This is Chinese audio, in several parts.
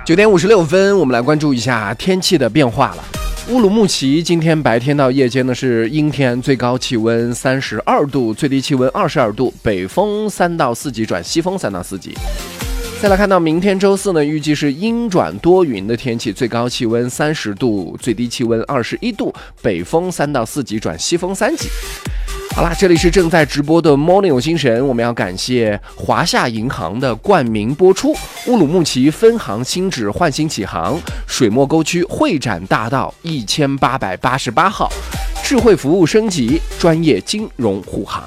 9点56分，我们来关注一下天气的变化了。乌鲁木齐今天白天到夜间呢是阴天，最高气温32度，最低气温22度，北风3到4级转西风3到4级。再来看到明天周四呢，预计是阴转多云的天气，最高气温30度，最低气温21度，北风3到4级转西风3级。好啦，这里是正在直播的 Morning 有精神，我们要感谢华夏银行的冠名播出。乌鲁木齐分行新址焕新启航，水墨沟区会展大道1888号，智慧服务升级，专业金融护航。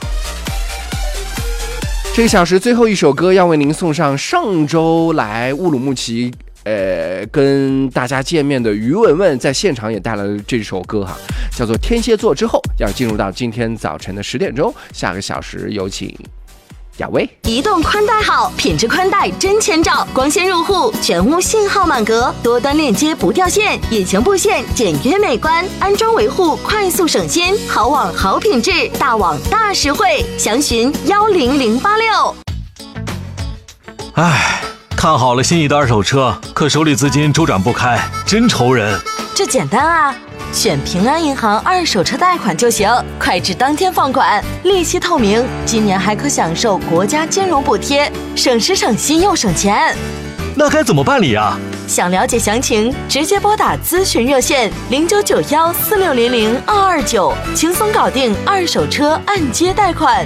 这个小时最后一首歌要为您送上上周来乌鲁木齐跟大家见面的于文文在现场也带来了这首歌哈，叫做《天蝎座》。之后要进入到今天早晨的10点钟，下个小时有请雅薇。 移动宽带好，品质宽带真千兆，光纤入户，全屋信号满格，多端链接不掉线，隐形布线简约美观，安装维护快速省心，好网好品质，大网大实惠，详询10086。 看好了心仪的二手车，可手里资金周转不开，真愁人。 这简单啊，选平安银行二手车贷款就行，快至当天放款，利息透明，今年还可享受国家金融补贴，省时省心又省钱。 那该怎么办理啊？ 想了解详情，直接拨打咨询热线099146002229，轻松搞定二手车按揭贷款。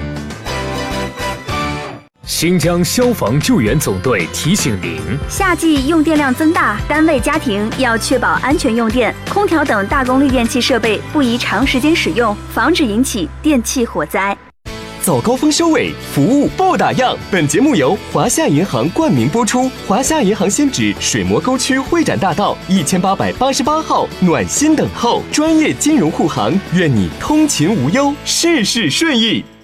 新疆消防救援总队提醒您： 夏季用电量增大，单位家庭要确保安全用电，空调等大功率电器设备不宜长时间使用，防止引起电器火灾。 早高峰收尾，服务不打烊。本节目由华夏银行冠名播出。华夏银行新址水墨沟区会展大道1888号，暖心等候，专业金融护航，愿你通勤无忧，事事顺意。